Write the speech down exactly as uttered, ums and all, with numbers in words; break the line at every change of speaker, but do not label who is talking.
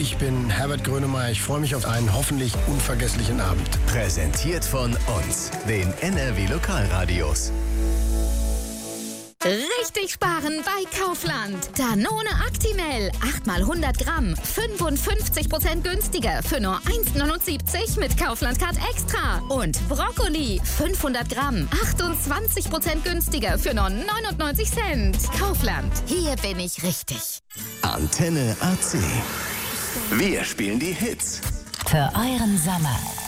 Ich bin Herbert Grönemeyer. Ich freue mich auf einen hoffentlich unvergesslichen Abend.
Präsentiert von uns, den N R W Lokalradios.
Richtig sparen bei Kaufland. Danone Actimel, acht mal hundert Gramm, fünfundfünfzig Prozent günstiger für nur eins neunundsiebzig mit Kaufland Card Extra. Und Brokkoli, fünfhundert Gramm, achtundzwanzig Prozent günstiger für nur neunundneunzig Cent. Kaufland, hier bin ich richtig.
Antenne A C. Wir spielen die Hits.
Für euren Sommer.